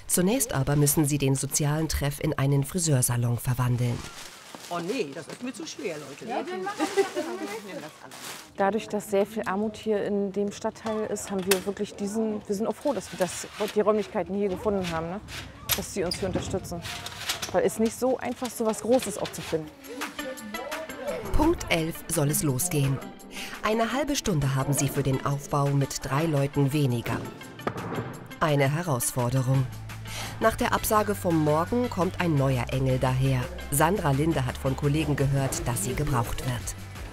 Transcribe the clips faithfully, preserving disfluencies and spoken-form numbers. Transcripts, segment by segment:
Zunächst aber müssen sie den sozialen Treff in einen Friseursalon verwandeln. Oh nee, das ist mir zu schwer, Leute. Ja, Dadurch, dass sehr viel Armut hier in dem Stadtteil ist, haben wir wirklich diesen, wir sind auch froh, dass wir das, die Räumlichkeiten hier gefunden haben, ne? Dass sie uns hier unterstützen. Weil es nicht so einfach, so was Großes auch zu finden. Punkt elf soll es losgehen. Eine halbe Stunde haben sie für den Aufbau mit drei Leuten weniger. Eine Herausforderung. Nach der Absage vom Morgen kommt ein neuer Engel daher. Sandra Linde hat von Kollegen gehört, dass sie gebraucht wird.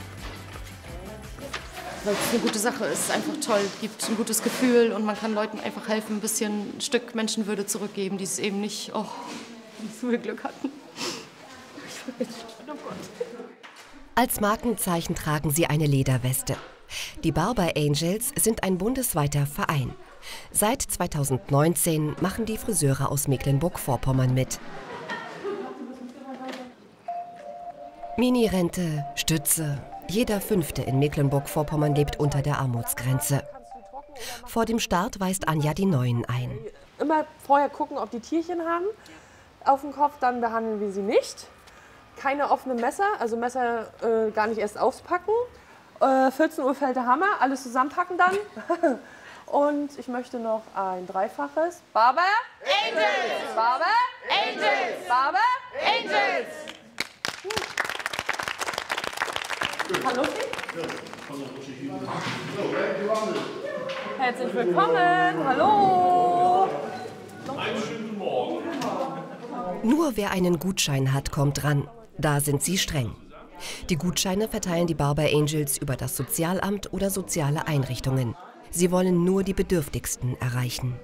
Weil es eine gute Sache ist, einfach toll, gibt ein gutes Gefühl und man kann Leuten einfach helfen, ein bisschen ein Stück Menschenwürde zurückgeben, die es eben nicht, oh, so viel Glück hatten. Oh Gott. Als Markenzeichen tragen sie eine Lederweste. Die Barber Angels sind ein bundesweiter Verein. Seit zweitausendneunzehn machen die Friseure aus Mecklenburg-Vorpommern mit. Minirente, Stütze. Jeder Fünfte in Mecklenburg-Vorpommern lebt unter der Armutsgrenze. Vor dem Start weist Anja die Neuen ein. Immer vorher gucken, ob die Tierchen haben auf dem Kopf, dann behandeln wir sie nicht. Keine offenen Messer, also Messer äh, gar nicht erst auspacken. Äh, vierzehn Uhr fällt der Hammer, alles zusammenpacken dann. Und ich möchte noch ein dreifaches Barber Angels! Barber Angels! Barber Angels! Hallo? Herzlich willkommen, hallo! Einen schönen Morgen. Nur wer einen Gutschein hat, kommt dran. Da sind sie streng. Die Gutscheine verteilen die Barber Angels über das Sozialamt oder soziale Einrichtungen. Sie wollen nur die Bedürftigsten erreichen.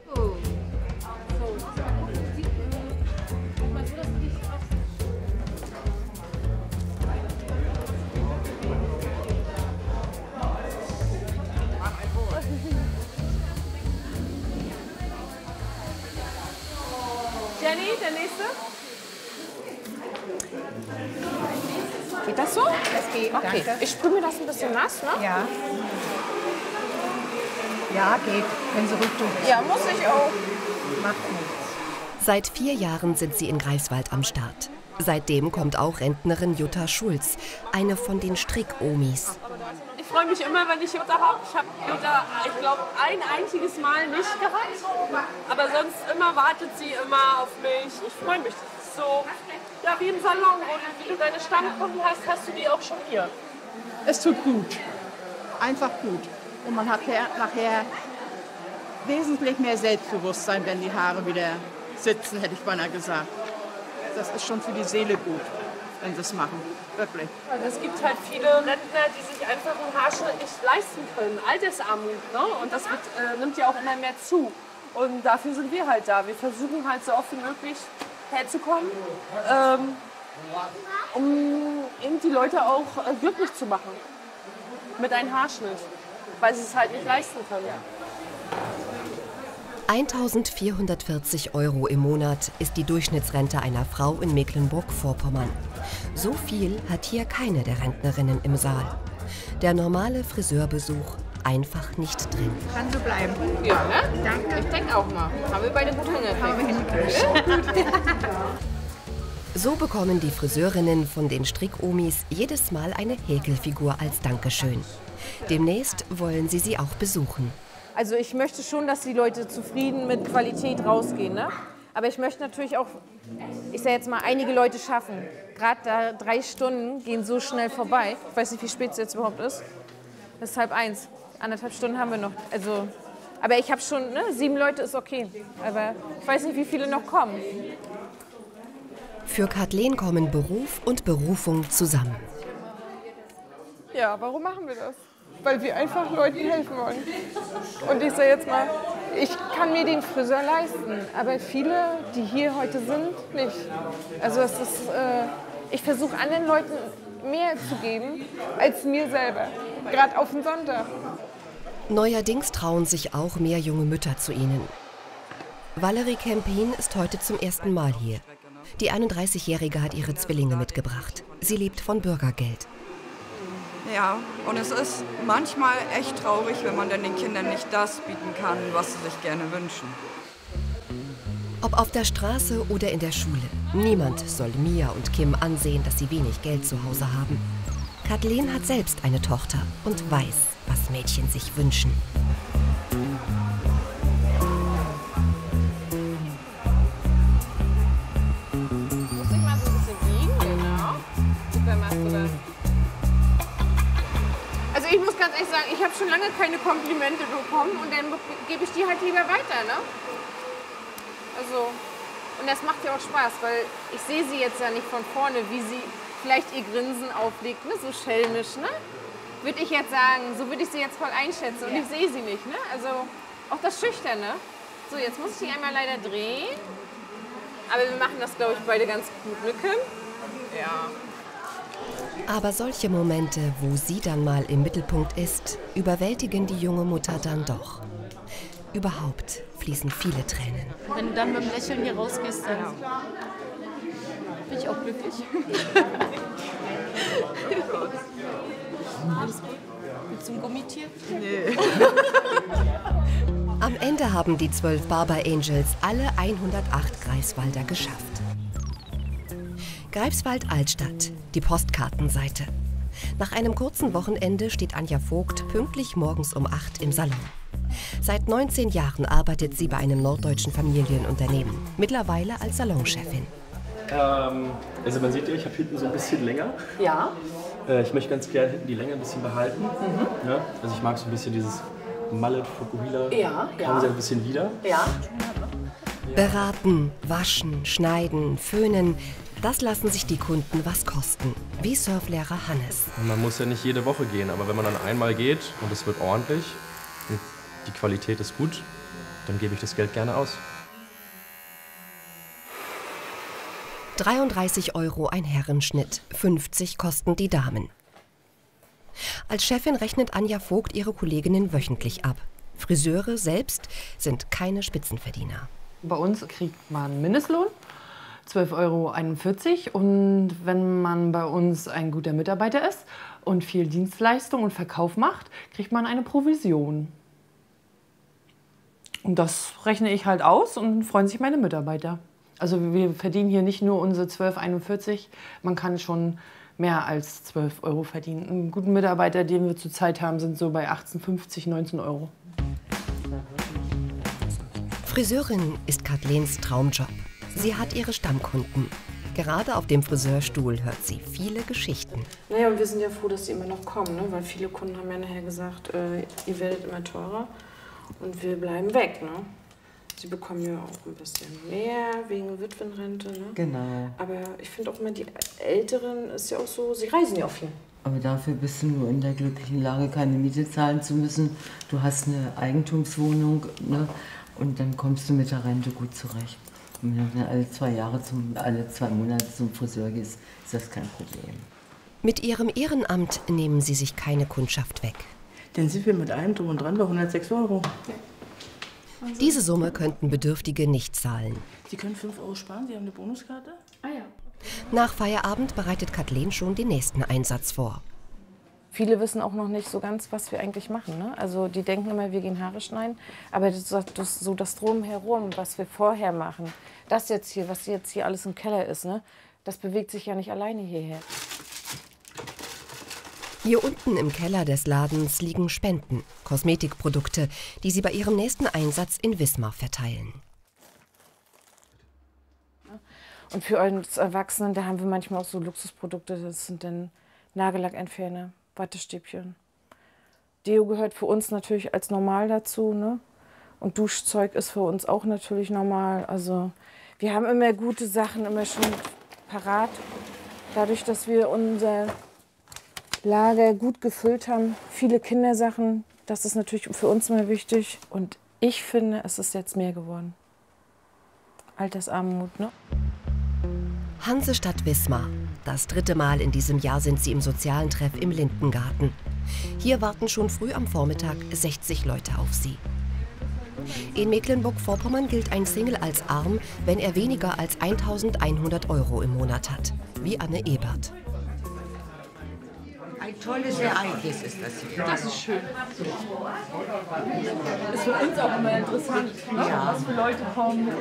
Jenny, der nächste? Geht das so? Das geht, okay. danke. Ich sprühe mir das ein bisschen nass, ne? Ja. Ja, geht. Wenn sie ruhig durch ist. Ja, muss ich auch. Macht nichts. Seit vier Jahren sind sie in Greifswald am Start. Seitdem kommt auch Rentnerin Jutta Schulz, eine von den Strick-Omis. Ich freue mich immer, wenn ich Jutta habe. Ich habe Jutta, ich glaube, ein einziges Mal nicht gehabt. Aber sonst immer wartet sie immer auf mich. Ich freue mich. Das ist so, ja, wie im Salon. Und wie du deine Stammkunden hast, hast du die auch schon hier. Es tut gut. Einfach gut. Und man hat nachher wesentlich mehr Selbstbewusstsein, wenn die Haare wieder sitzen, hätte ich beinahe gesagt. Das ist schon für die Seele gut, wenn sie es machen. Wirklich. Also es gibt halt viele Rentner, die sich einfach einen Haarschnitt nicht leisten können. Altersarmut, ne? Und das wird, äh, nimmt ja auch immer mehr zu. Und dafür sind wir halt da. Wir versuchen halt so oft wie möglich herzukommen, ähm, um eben die Leute auch äh, glücklich zu machen. Mit einem Haarschnitt. Weil sie es halt nicht leisten können. eintausendvierhundertvierzig Euro im Monat ist die Durchschnittsrente einer Frau in Mecklenburg-Vorpommern. So viel hat hier keine der Rentnerinnen im Saal. Der normale Friseurbesuch einfach nicht drin. Kann so bleiben. Ja, ne? Danke. Ich denke auch mal. Haben wir beide gut hingekriegt. Haben wir hingekriegt. So bekommen die Friseurinnen von den Strick-Omis jedes Mal eine Häkelfigur als Dankeschön. Demnächst wollen sie sie auch besuchen. Also ich möchte schon, dass die Leute zufrieden mit Qualität rausgehen, ne? Aber ich möchte natürlich auch, ich sage jetzt mal, einige Leute schaffen. Gerade da drei Stunden gehen so schnell vorbei. Ich weiß nicht, wie spät es jetzt überhaupt ist. Es ist halb eins. Anderthalb Stunden haben wir noch. Also, aber ich habe schon, ne? Sieben Leute ist okay. Aber ich weiß nicht, wie viele noch kommen. Für Kathleen kommen Beruf und Berufung zusammen. Ja, warum machen wir das? Weil wir einfach Leuten helfen wollen. Und ich sage jetzt mal, ich kann mir den Friseur leisten, aber viele, die hier heute sind, nicht. Also es ist, äh, ich versuche anderen Leuten mehr zu geben als mir selber, gerade auf den Sonntag. Neuerdings trauen sich auch mehr junge Mütter zu ihnen. Valerie Kempin ist heute zum ersten Mal hier. Die einunddreißigjährige hat ihre Zwillinge mitgebracht. Sie lebt von Bürgergeld. Ja, und es ist manchmal echt traurig, wenn man dann den Kindern nicht das bieten kann, was sie sich gerne wünschen. Ob auf der Straße oder in der Schule, niemand soll Mia und Kim ansehen, dass sie wenig Geld zu Hause haben. Kathleen hat selbst eine Tochter und weiß, was Mädchen sich wünschen. Muss ich mal so ein bisschen wiegen, genau. Super machst du das. Also ich muss ganz ehrlich sagen, ich habe schon lange keine Komplimente bekommen und dann gebe ich die halt lieber weiter, ne? Also, und das macht ja auch Spaß, weil ich sehe sie jetzt ja nicht von vorne, wie sie vielleicht ihr Grinsen auflegt, ne? So schelmisch, ne? Würde ich jetzt sagen, so würde ich sie jetzt voll einschätzen und ich sehe sie nicht, ne? Also auch das Schüchterne. So, jetzt muss ich die einmal leider drehen. Aber wir machen das, glaube ich, beide ganz gut, ne, Kim? Ja. Aber solche Momente, wo sie dann mal im Mittelpunkt ist, überwältigen die junge Mutter dann doch. Überhaupt fließen viele Tränen. Wenn du dann mit dem Lächeln hier rausgehst, dann bin ich auch glücklich. Alles gut? Mit so einem Gummitier? Nee. Am Ende haben die zwölf Barber Angels alle hundertacht Greifswalder geschafft. Greifswald-Altstadt, die Postkartenseite. Nach einem kurzen Wochenende steht Anja Vogt pünktlich morgens um acht im Salon. Seit neunzehn Jahren arbeitet sie bei einem norddeutschen Familienunternehmen, mittlerweile als Salonchefin. Ähm, also man sieht ja, ich habe hinten so ein bisschen länger. Ja. Äh, ich möchte ganz gerne hinten die Länge ein bisschen behalten. Mhm. Ja, also ich mag so ein bisschen dieses Mallet, Fukuhila. Ja, ja. Kommen sie ein bisschen wieder. Ja. Beraten, waschen, schneiden, föhnen, das lassen sich die Kunden was kosten, wie Surflehrer Hannes. Man muss ja nicht jede Woche gehen, aber wenn man dann einmal geht und es wird ordentlich und die Qualität ist gut, dann gebe ich das Geld gerne aus. dreiunddreißig Euro ein Herrenschnitt, fünfzig kosten die Damen. Als Chefin rechnet Anja Vogt ihre Kolleginnen wöchentlich ab. Friseure selbst sind keine Spitzenverdiener. Bei uns kriegt man Mindestlohn, zwölf Euro einundvierzig. Und wenn man bei uns ein guter Mitarbeiter ist und viel Dienstleistung und Verkauf macht, kriegt man eine Provision. Und das rechne ich halt aus und freuen sich meine Mitarbeiter. Also wir verdienen hier nicht nur unsere zwölf einundvierzig, man kann schon mehr als zwölf Euro verdienen. Einen guten Mitarbeiter, den wir zurzeit haben, sind so bei achtzehn fünfzig, neunzehn Euro. Friseurin ist Kathleens Traumjob. Sie hat ihre Stammkunden. Gerade auf dem Friseurstuhl hört sie viele Geschichten. Naja, und wir sind ja froh, dass sie immer noch kommen, ne? Weil viele Kunden haben ja nachher gesagt, äh, ihr werdet immer teurer und wir bleiben weg. Ne? Sie bekommen ja auch ein bisschen mehr wegen Witwenrente. Ne? Genau. Aber ich finde auch immer, die Älteren ist ja auch so, sie reisen ja auch viel. Aber dafür bist du nur in der glücklichen Lage, keine Miete zahlen zu müssen. Du hast eine Eigentumswohnung, ne? Und dann kommst du mit der Rente gut zurecht. Und wenn du dann alle zwei Jahre, zum, alle zwei Monate zum Friseur gehst, ist das kein Problem. Mit ihrem Ehrenamt nehmen sie sich keine Kundschaft weg. Dann sind wir mit allem drum und dran bei hundertsechs Euro. Diese Summe könnten Bedürftige nicht zahlen. Sie können fünf Euro sparen, Sie haben eine Bonuskarte? Ah ja. Nach Feierabend bereitet Kathleen schon den nächsten Einsatz vor. Viele wissen auch noch nicht so ganz, was wir eigentlich machen. Ne? Also die denken immer, wir gehen Haare schneiden. Aber das, das, so das Drumherum, was wir vorher machen, das jetzt hier, was jetzt hier alles im Keller ist, ne? Das bewegt sich ja nicht alleine hierher. Hier unten im Keller des Ladens liegen Spenden, Kosmetikprodukte, die sie bei ihrem nächsten Einsatz in Wismar verteilen. Und für uns Erwachsenen, da haben wir manchmal auch so Luxusprodukte, das sind dann Nagellackentferner, Wattestäbchen. Deo gehört für uns natürlich als normal dazu, ne? Und Duschzeug ist für uns auch natürlich normal. Also wir haben immer gute Sachen, immer schon parat. Dadurch, dass wir unser Lager gut gefüllt haben, viele Kindersachen, das ist natürlich für uns immer wichtig. Und ich finde, es ist jetzt mehr geworden. Altersarmut, ne? Hansestadt Wismar. Das dritte Mal in diesem Jahr sind sie im sozialen Treff im Lindengarten. Hier warten schon früh am Vormittag sechzig Leute auf sie. In Mecklenburg-Vorpommern gilt ein Single als arm, wenn er weniger als eintausendeinhundert Euro im Monat hat, wie Anne Ebert. Ein tolles Ereignis ist das hier. Das ist schön. Ist für uns auch immer interessant, ne? Ja. Was für Leute kommen.